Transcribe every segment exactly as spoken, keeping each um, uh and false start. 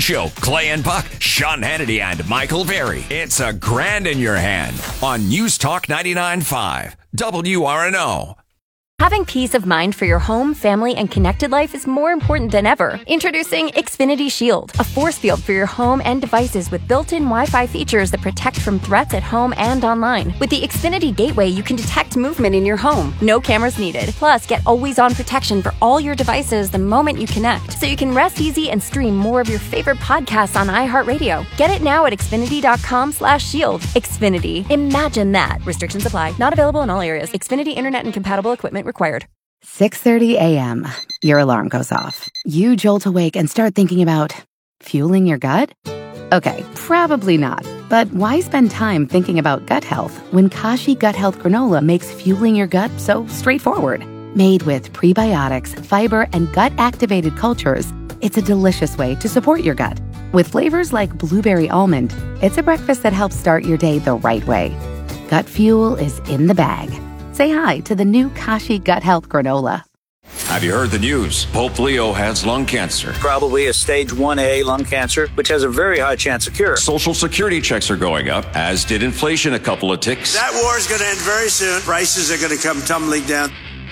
Show. Clay and Buck, Sean Hannity, and Michael Berry. It's a grand in your hand on News Talk ninety-nine point five, W R N O. Having peace of mind for your home, family, and connected life is more important than ever. Introducing Xfinity Shield, a force field for your home and devices with built-in Wi-Fi features that protect from threats at home and online. With the Xfinity Gateway, you can detect movement in your home. No cameras needed. Plus, get always-on protection for all your devices the moment you connect, so you can rest easy and stream more of your favorite podcasts on iHeartRadio. Get it now at Xfinity.com slash shield. Xfinity. Imagine that. Restrictions apply. Not available in all areas. Xfinity Internet and compatible equipment required. six thirty a.m. Your alarm goes off. You jolt awake and start thinking about fueling your gut? Okay, probably not. But why spend time thinking about gut health when Kashi Gut Health Granola makes fueling your gut so straightforward? Made with prebiotics, fiber, and gut-activated cultures, it's a delicious way to support your gut. With flavors like blueberry almond, it's a breakfast that helps start your day the right way. Gut fuel is in the bag. Say hi to the new Kashi Gut Health Granola. Have you heard the news? Pope Leo has lung cancer. Probably a stage one A lung cancer, which has a very high chance of cure. Social security checks are going up, as did inflation a couple of ticks. That war is going to end very soon. Prices are going to come tumbling down.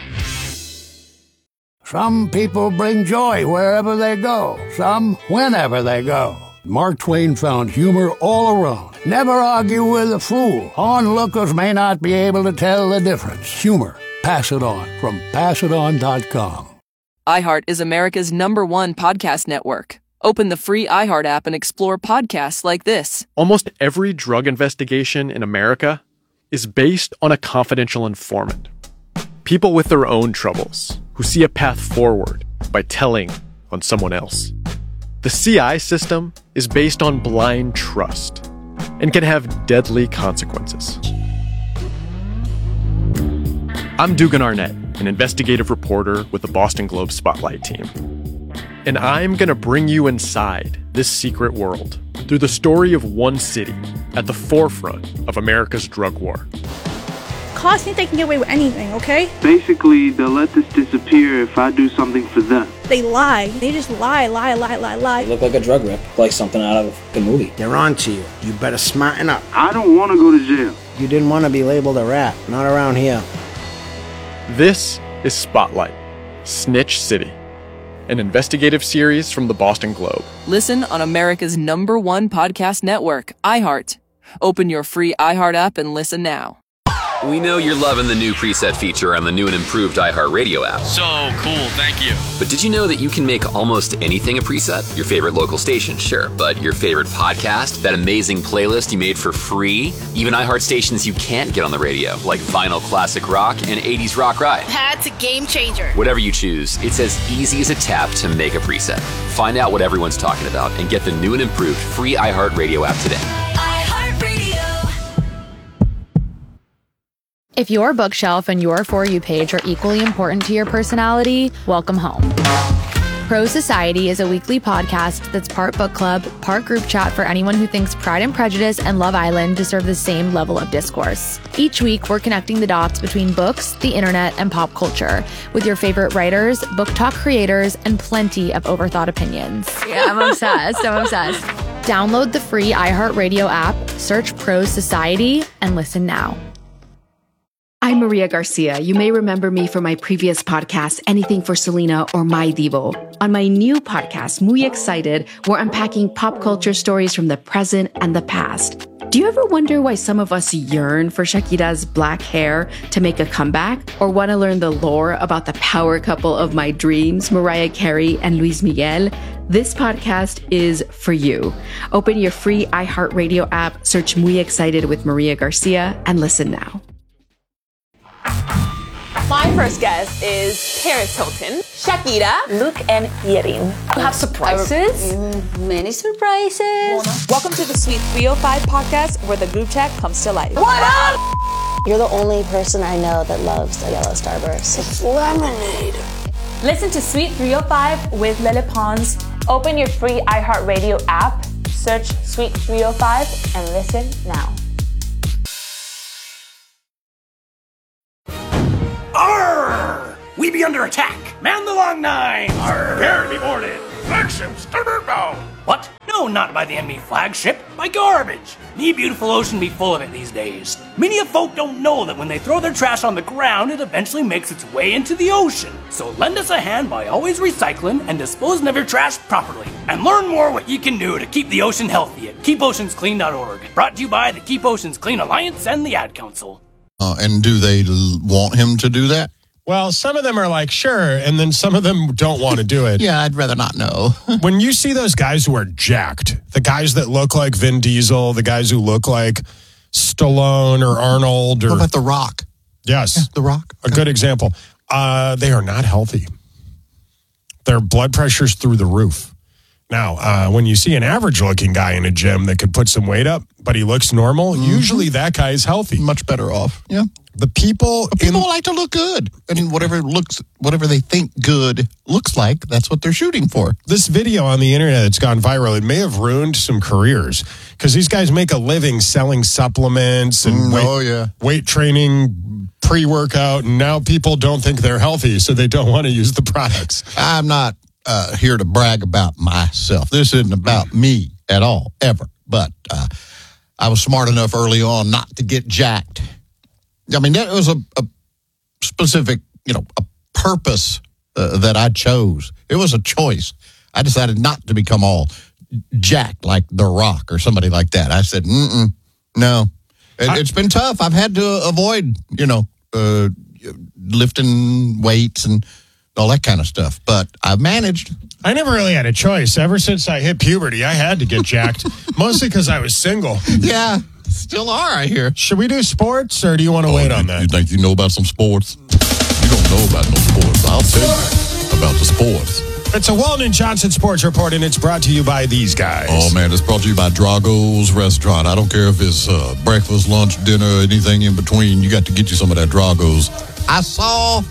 Some people bring joy wherever they go. Some whenever they go. Mark Twain found humor all around. Never argue with a fool. Onlookers may not be able to tell the difference. Humor. Pass it on from pass it on dot com. iHeart is America's number one podcast network. Open the free iHeart app and explore podcasts like this. Almost every drug investigation in America is based on a confidential informant. People with their own troubles who see a path forward by telling on someone else. The C I system is based on blind trust and can have deadly consequences. I'm Dugan Arnett, an investigative reporter with the Boston Globe Spotlight team. And I'm going to bring you inside this secret world through the story of one city at the forefront of America's drug war. Cops think they can get away with anything, okay? Basically, they'll let this disappear if I do something for them. They lie. They just lie, lie, lie, lie, lie. They look like a drug rip, like something out of the movie. They're on to you. You better smarten up. I don't want to go to jail. You didn't want to be labeled a rat. Not around here. This is Spotlight, Snitch City, an investigative series from the Boston Globe. Listen on America's number one podcast network, iHeart. Open your free iHeart app and listen now. We know you're loving the new preset feature on the new and improved iHeartRadio app. So cool, thank you. But did you know that you can make almost anything a preset? Your favorite local station, sure. But your favorite podcast, that amazing playlist you made for free? Even iHeart stations you can't get on the radio, like Vinyl Classic Rock and eighties Rock Ride. That's a game changer. Whatever you choose, it's as easy as a tap to make a preset. Find out what everyone's talking about and get the new and improved free iHeartRadio app today. If your bookshelf and your For You page are equally important to your personality, welcome home. Prose Society is a weekly podcast that's part book club, part group chat for anyone who thinks Pride and Prejudice and Love Island deserve the same level of discourse. Each week, we're connecting the dots between books, the internet, and pop culture with your favorite writers, book talk creators, and plenty of overthought opinions. Yeah, I'm obsessed. I'm obsessed. Download the free iHeartRadio app, search Prose Society, and listen now. I'm Maria Garcia. You may remember me from my previous podcast, Anything for Selena or My Divo. On my new podcast, Muy Excited, we're unpacking pop culture stories from the present and the past. Do you ever wonder why some of us yearn for Shakira's black hair to make a comeback? Or want to learn the lore about the power couple of my dreams, Mariah Carey and Luis Miguel? This podcast is for you. Open your free iHeartRadio app, search Muy Excited with Maria Garcia, and listen now. My first guest is Paris Hilton, Shakira, Luke, and Yerin. You have surprises? Mm, many surprises. Welcome to the Sweet three oh five podcast, where the group chat comes to life. What up? You're the only person I know that loves a yellow Starburst. It's lemonade. Listen to Sweet three oh five with Lele Pons. Open your free iHeartRadio app, search Sweet three oh five, and listen now. Arr! We be under attack. Man the long nine. Arr! Prepare to be boarded. Maxim starboard bow. What? not by the enemy flagship, by garbage. Me beautiful ocean be full of it these days. Many of folk don't know that when they throw their trash on the ground, it eventually makes its way into the ocean. So lend us a hand by always recycling and disposing of your trash properly. And learn more what you can do to keep the ocean healthy at keep oceans clean dot org. Brought to you by the Keep Oceans Clean Alliance and the Ad Council. Uh, and do they l- want him to do that? Well, some of them are like, sure, and then some of them don't want to do it. Yeah, I'd rather not know. When you see those guys who are jacked, the guys that look like Vin Diesel, the guys who look like Stallone or Arnold. Or, What about The Rock? Yes. Yeah, The Rock. A good example. Uh, they are not healthy. Their blood pressure's through the roof. Now, uh, when you see an average-looking guy in a gym that could put some weight up, but he looks normal, mm-hmm. usually that guy is healthy. Much better off. Yeah. The people, but people in, like to look good. I mean, whatever looks, whatever they think good looks like, that's what they're shooting for. This video on the internet that's gone viral, it may have ruined some careers because these guys make a living selling supplements and mm, weight, oh, yeah. weight training, pre-workout, and now people don't think they're healthy, so they don't want to use the products. I'm not uh, here to brag about myself. This isn't about me at all, ever. But uh, I was smart enough early on not to get jacked. I mean, that was a, a specific, you know, a purpose uh, that I chose. It was a choice. I decided not to become all jacked like The Rock or somebody like that. I said, mm-mm, no. It, I, it's been tough. I've had to avoid, you know, uh, lifting weights and all that kind of stuff. But I've managed. I never really had a choice. Ever since I hit puberty, I had to get jacked. Mostly because I was single. Yeah. Still are, I hear. Should we do sports, or do you want to oh, wait you, on that? You think you know about some sports? You don't know about no sports. I'll tell you about the sports. It's a Walden Johnson Sports Report, and it's brought to you by these guys. Oh, man, it's brought to you by Drago's Restaurant. I don't care if it's uh, breakfast, lunch, dinner, anything in between. You got to get you some of that Drago's. I saw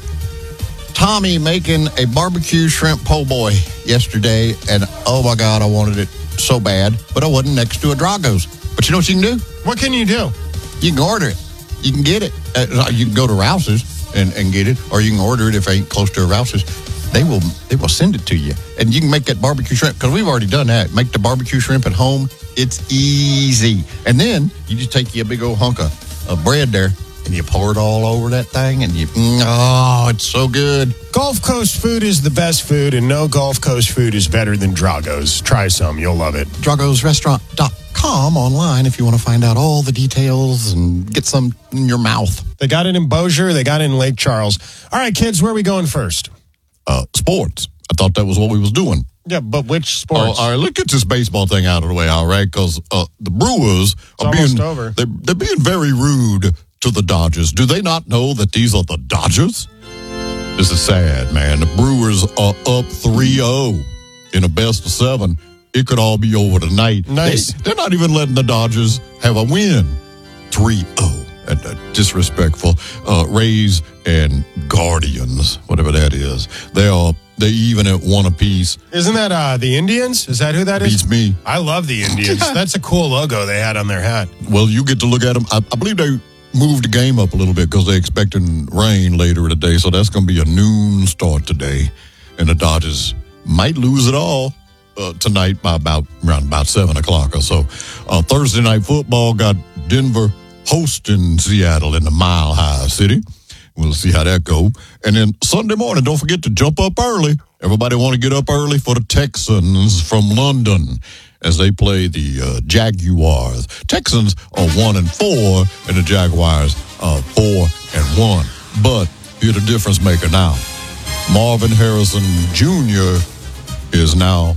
Tommy making a barbecue shrimp po' boy yesterday, and oh, my God, I wanted it so bad, but I wasn't next to a Drago's. But you know what you can do? What can you do? You can order it. You can get it. Uh, you can go to Rouse's and, and get it, or you can order it if it ain't close to a Rouse's. They will they will send it to you. And you can make that barbecue shrimp, because we've already done that. Make the barbecue shrimp at home. It's easy. And then you just take you a big old hunk of, of bread there, and you pour it all over that thing, and you, oh, it's so good. Gulf Coast food is the best food, and no Gulf Coast food is better than Drago's. Try some. You'll love it. Dragos Restaurant dot com online if you want to find out all the details and get some in your mouth. They got it in Bossier. They got it in Lake Charles. All right, kids, where are we going first? Uh, sports. I thought that was what we was doing. Yeah, but which sports? Oh, all right, let's get this baseball thing out of the way, all right? Because uh, the Brewers it's are being over. They're, they're being very rude to the Dodgers. Do they not know that these are the Dodgers? This is sad, man. The Brewers are up three oh in a best of seven. It could all be over tonight. Nice. They, they're not even letting the Dodgers have a win. three oh. And, uh, disrespectful. Uh, Rays and Guardians, whatever that is. They are they even at one apiece. Isn't that uh, the Indians? Is that who that is? Beats me. I love the Indians. That's a cool logo they had on their hat. Well, you get to look at them. I, I believe they moved the game up a little bit because they're expecting rain later in the day. So that's going to be a noon start today. And the Dodgers might lose it all uh, tonight by about around about seven o'clock or so. Uh, Thursday night football got Denver hosting Seattle in the Mile High City. We'll see how that go. And then Sunday morning, don't forget to jump up early. Everybody want to get up early for the Texans from London as they play the uh, Jaguars. Texans are one and four, and the Jaguars are four and one. But here's the difference maker now. Marvin Harrison Junior is now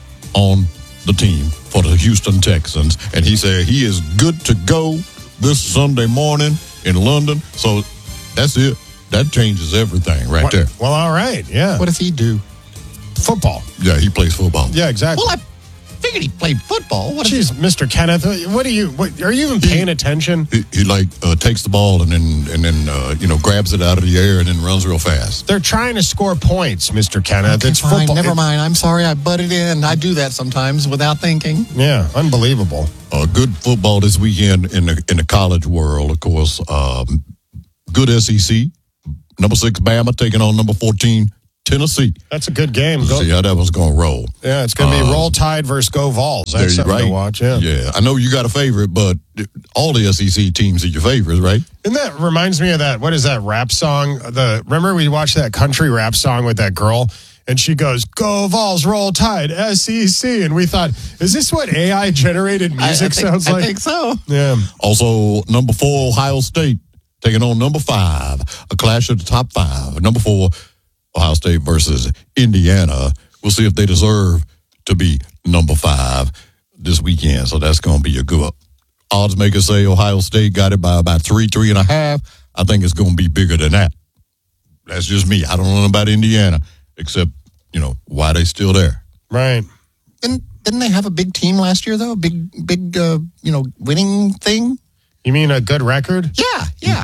on the team for the Houston Texans, and he said he is good to go this Sunday morning in London. So that's it. That changes everything right what, there. Well, all right, yeah. What does he do? Football. Yeah, he plays football. Yeah, exactly. Well, I figured he played football. What Jeez, is Mister Kenneth, what are you? What, are you even paying he, attention? He, he like uh, takes the ball and then and then uh, you know grabs it out of the air and then runs real fast. They're trying to score points, Mister Kenneth. Okay, it's fine, football. Never it, mind. I'm sorry, I butted in. I do that sometimes without thinking. Yeah, unbelievable. Uh, good football this weekend in the in the college world, of course. Um, good S E C. Number six Bama taking on number fourteen Tennessee. That's a good game. Go. See how that one's going to roll. Yeah, it's going to be Uh, Roll Tide versus Go Vols. That's something right. to watch. Yeah. yeah. I know you got a favorite, but all the S E C teams are your favorites, right? And that reminds me of that, what is that rap song? The Remember we watched that country rap song with that girl? And she goes, Go Vols, Roll Tide, S E C. And we thought, is this what A I-generated music I, I think, sounds I like? I think so. Yeah. Also, number four, Ohio State, taking on number five, a clash of the top five. Number four, Ohio State versus Indiana. We'll see if they deserve to be number five this weekend. So that's going to be a good odds makers say Ohio State got it by about three, three and a half. I think it's going to be bigger than that. That's just me. I don't know about Indiana, except, you know, why they still there. Right. And didn't they have a big team last year, though? A big, big, uh, you know, winning thing? You mean a good record? Yeah, yeah.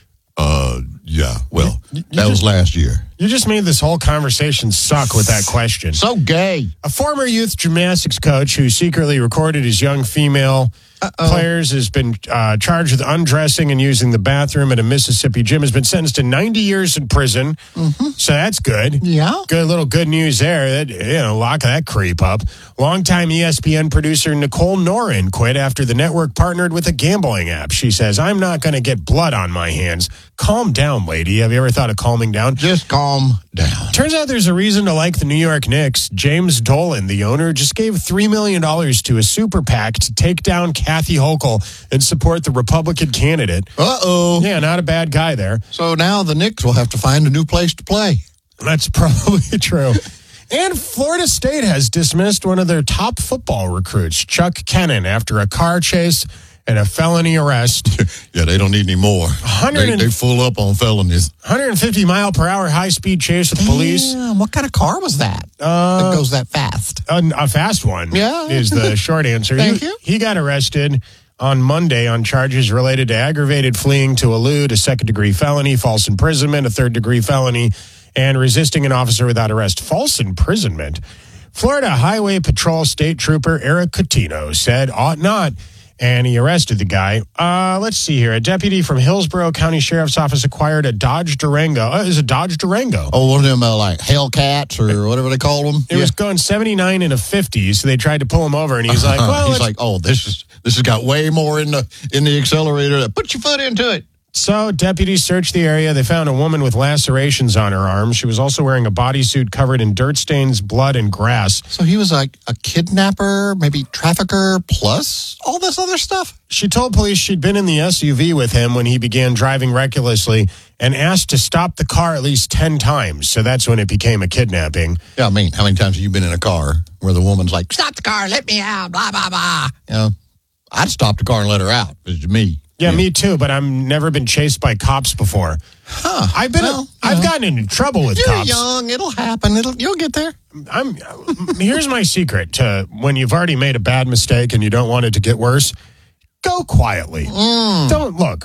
Uh, yeah, well, You- you that was just- last year. You just made this whole conversation suck with that question. So gay. A former youth gymnastics coach who secretly recorded his young female Uh-oh. players has been uh, charged with undressing and using the bathroom at a Mississippi gym, has been sentenced to ninety years in prison. Mm-hmm. So that's good. Yeah. Good little good news there. That, you know, lock that creep up. Longtime E S P N producer Nicole Norin quit after the network partnered with a gambling app. She says, I'm not going to get blood on my hands. Calm down, lady. Have you ever thought of calming down? Just calm down. Turns out there's a reason to like the New York Knicks. James Dolan, the owner, just gave three million dollars to a super PAC to take down Kathy Hochul and support the Republican candidate. Uh-oh. Yeah, not a bad guy there. So now the Knicks will have to find a new place to play. That's probably true. And Florida State has dismissed one of their top football recruits, Chuck Kennan, after a car chase and a felony arrest. Yeah, they don't need any more. They, they full up on felonies. one hundred fifty mile per hour high-speed chase with police. Damn, what kind of car was that? Uh, that goes that fast? A, a fast one, yeah, is the short answer. Thank he, you. He got arrested on Monday on charges related to aggravated fleeing to elude, a second-degree felony, false imprisonment, a third-degree felony, and resisting an officer without arrest. False imprisonment. Florida Highway Patrol State Trooper Eric Coutinho said ought not, and he arrested the guy. Uh, let's see here. A deputy from Hillsborough County Sheriff's Office acquired a Dodge Durango. Uh, is a Dodge Durango. Oh, one of them uh, like Hellcats or whatever they call them. It yeah. was going seventy-nine in a fifty, so they tried to pull him over, and he's like, well, he's like, oh, this is this has got way more in the in the accelerator. Put your foot into it. So deputies searched the area. They found a woman with lacerations on her arm. She was also wearing a bodysuit covered in dirt stains, blood, and grass. So he was like a kidnapper, maybe trafficker, plus all this other stuff? She told police she'd been in the S U V with him when he began driving recklessly and asked to stop the car at least ten times. So that's when it became a kidnapping. Yeah, I mean, how many times have you been in a car where the woman's like, stop the car, let me out, blah, blah, blah. You know, I'd stop the car and let her out. It's me. Yeah, yeah, me too, but I've never been chased by cops before. Huh. I've been well, I've know. gotten into trouble with You're cops. You're young, it'll happen. It'll you'll get there. I'm here's my secret to when you've already made a bad mistake and you don't want it to get worse. Go quietly. Mm. Don't look.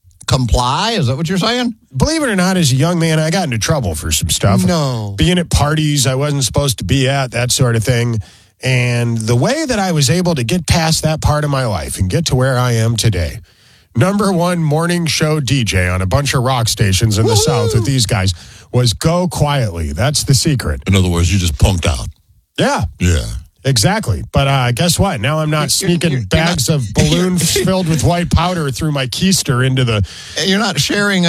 Comply? Is that what you're saying? Believe it or not, as a young man, I got into trouble for some stuff. No. Being at parties I wasn't supposed to be at, that sort of thing. And the way that I was able to get past that part of my life and get to where I am today, number one morning show D J on a bunch of rock stations in the Woo-hoo. South with these guys, was go quietly. That's the secret. In other words, you just punked out. Yeah. Yeah. Exactly. But uh, guess what? Now I'm not sneaking you're, you're, bags you're not, of balloons filled with white powder through my keister into the... You're not sharing a,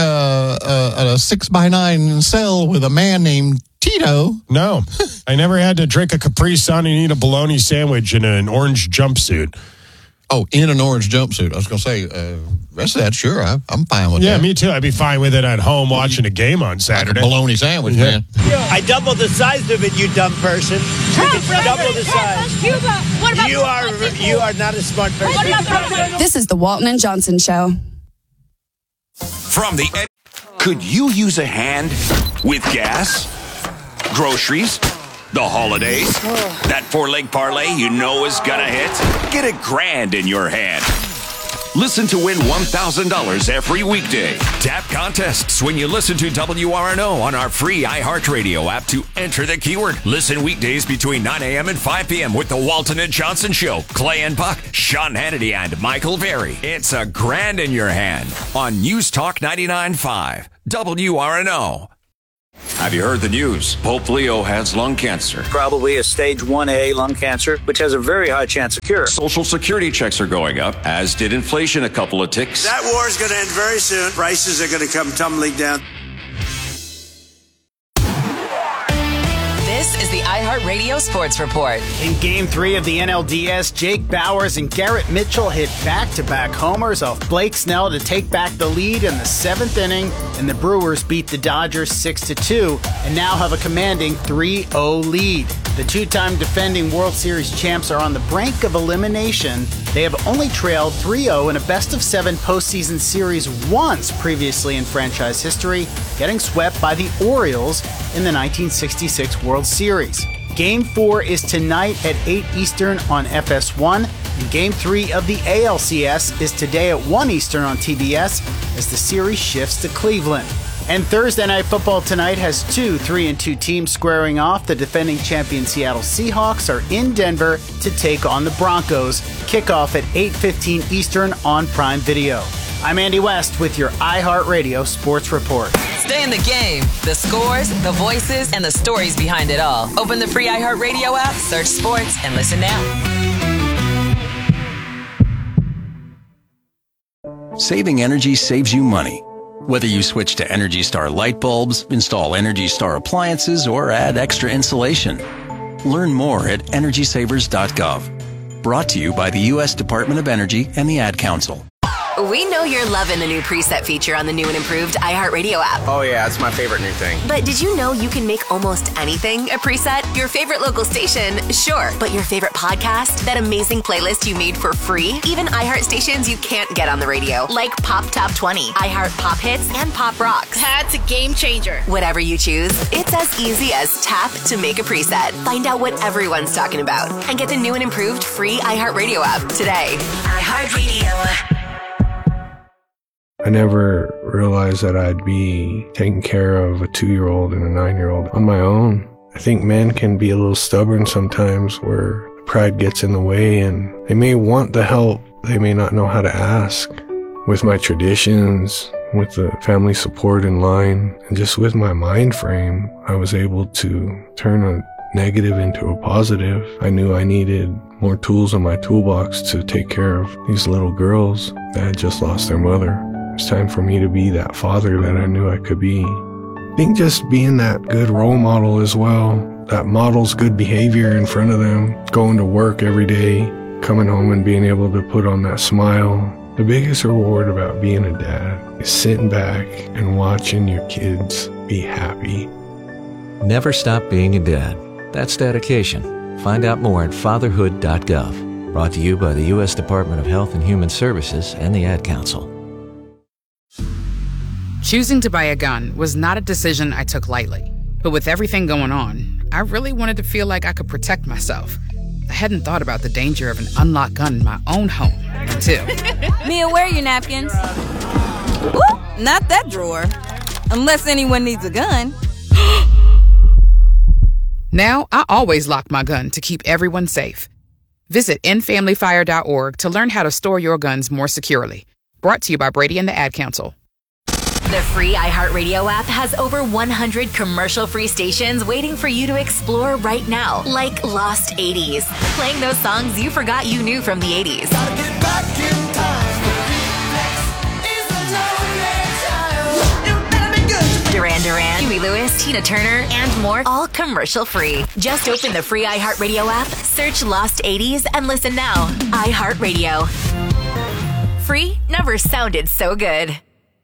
a, a six by nine cell with a man named Tito. No. I never had to drink a Capri Sun and eat a bologna sandwich in an orange jumpsuit. Oh, in an orange jumpsuit. I was going to say, uh, rest of that, sure, I, I'm fine with yeah, that. Yeah, me too. I'd be fine with it at home watching a game on Saturday. Like a bologna sandwich, yeah. man. I doubled the size of it, you dumb person. Trump, double the size. Cuba. What about you are you are not a smart person. This is the Walton and Johnson Show. From the ed- Could you use a hand with gas, groceries, the holidays? That four-leg parlay you know is gonna hit? Get a grand in your hand. Listen to win one thousand dollars every weekday. Tap contests when you listen to W R N O on our free iHeartRadio app to enter the keyword. Listen weekdays between nine a.m. and five p.m. with the Walton and Johnson Show. Clay and Buck, Sean Hannity, and Michael Berry. It's a grand in your hand on News Talk ninety-nine point five W R N O. Have you heard the news? Pope Leo has lung cancer. Probably a stage one A lung cancer, which has a very high chance of cure. Social Security checks are going up, as did inflation a couple of ticks. That war is going to end very soon. Prices are going to come tumbling down. This is the iHeartRadio Sports Report. In Game three of the N L D S, Jake Bauers and Garrett Mitchell hit back-to-back homers off Blake Snell to take back the lead in the seventh inning, and the Brewers beat the Dodgers six to two and now have a commanding three oh lead. The two-time defending World Series champs are on the brink of elimination. They have only trailed three oh in a best-of-seven postseason series once previously in franchise history, getting swept by the Orioles in the nineteen sixty-six World Series. Game four is tonight at eight Eastern on F S one, and Game three of the A L C S is today at one Eastern on T B S as the series shifts to Cleveland. And Thursday Night Football tonight has two three and two teams squaring off. The defending champion Seattle Seahawks are in Denver to take on the Broncos. Kickoff at eight fifteen Eastern on Prime Video. I'm Andy West with your iHeartRadio Sports Report. Stay in the game. The scores, the voices, and the stories behind it all. Open the free iHeartRadio app, search sports, and listen now. Saving energy saves you money. Whether you switch to Energy Star light bulbs, install Energy Star appliances, or add extra insulation. Learn more at energy savers dot gov. Brought to you by the U S Department of Energy and the Ad Council. We know you're loving the new preset feature on the new and improved iHeartRadio app. Oh yeah, it's my favorite new thing. But did you know you can make almost anything a preset? Your favorite local station, sure. But your favorite podcast? That amazing playlist you made for free? Even iHeart stations you can't get on the radio, like Pop Top twenty, iHeart Pop Hits, and Pop Rocks. That's a game changer. Whatever you choose, it's as easy as tap to make a preset. Find out what everyone's talking about and get the new and improved free iHeartRadio app today. iHeartRadio. I never realized that I'd be taking care of a two-year-old and a nine-year-old on my own. I think men can be a little stubborn sometimes where pride gets in the way and they may want the help, they may not know how to ask. With my traditions, with the family support in line, and just with my mind frame, I was able to turn a negative into a positive. I knew I needed more tools in my toolbox to take care of these little girls that had just lost their mother. It's time for me to be that father that I knew I could be. I think just being that good role model as well, that models good behavior in front of them, going to work every day, coming home and being able to put on that smile. The biggest reward about being a dad is sitting back and watching your kids be happy. Never stop being a dad. That's dedication. Find out more at fatherhood dot gov. Brought to you by the U S Department of Health and Human Services and the Ad Council. Choosing to buy a gun was not a decision I took lightly. But with everything going on, I really wanted to feel like I could protect myself. I hadn't thought about the danger of an unlocked gun in my own home until... Mia, where are your napkins? Ooh, not that drawer. Unless anyone needs a gun. Now, I always lock my gun to keep everyone safe. Visit end family fire dot org to learn how to store your guns more securely. Brought to you by Brady and the Ad Council. The free iHeartRadio app has over one hundred commercial-free stations waiting for you to explore right now, like Lost eighties, playing those songs you forgot you knew from the eighties. Duran Duran, Huey Lewis, Tina Turner, and more, all commercial-free. Just open the free iHeartRadio app, search Lost eighties, and listen now. iHeartRadio. Free never sounded so good.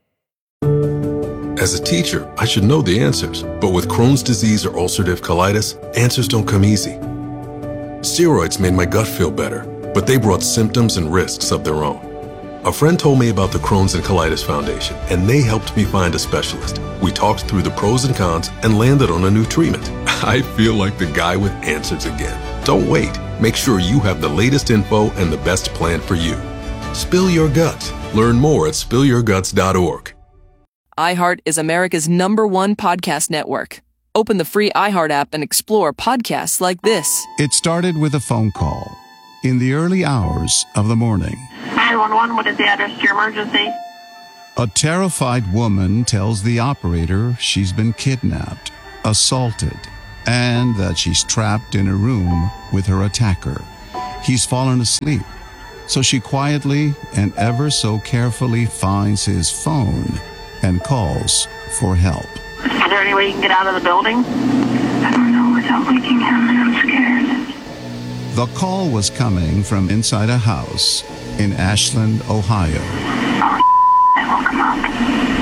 As a teacher, I should know the answers, but with Crohn's disease or ulcerative colitis, answers don't come easy. Steroids made my gut feel better, but they brought symptoms and risks of their own. A friend told me about the Crohn's and Colitis Foundation, and they helped me find a specialist. We talked through the pros and cons and landed on a new treatment. I feel like the guy with answers again. Don't wait. Make sure you have the latest info and the best plan for you. Spill your guts. Learn more at spill your guts dot org. iHeart is America's number one podcast network. Open the free iHeart app and explore podcasts like this. It started with a phone call in the early hours of the morning. nine one one, what is the address to your emergency? A terrified woman tells the operator she's been kidnapped. assaulted, and that she's trapped in a room with her attacker. He's fallen asleep, so she quietly and ever so carefully finds his phone and calls for help. Is there any way you can get out of the building? I don't know without waking him. I'm scared. The call was coming from inside a house in Ashland, Ohio. Oh, I woke him up.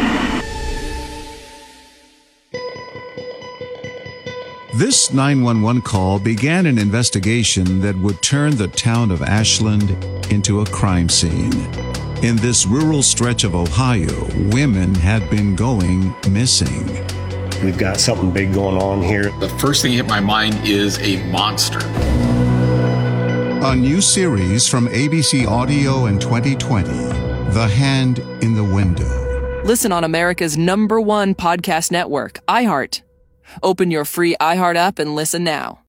This nine one one call began an investigation that would turn the town of Ashland into a crime scene. In this rural stretch of Ohio, women had been going missing. We've got something big going on here. The first thing that hit my mind is a monster. A new series from A B C Audio in twenty twenty, The Hand in the Window. Listen on America's number one podcast network, iHeart. Open your free iHeart app and listen now.